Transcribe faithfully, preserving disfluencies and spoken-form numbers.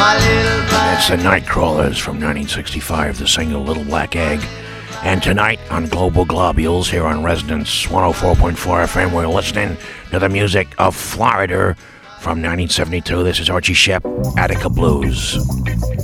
That's the Nightcrawlers from nineteen sixty-five, the single Little Black Egg. And tonight on Global Globules here on Resonance one oh four point four F M, we're listening to the music of Florida from nineteen seventy-two. This is Archie Shepp, Attica Blues.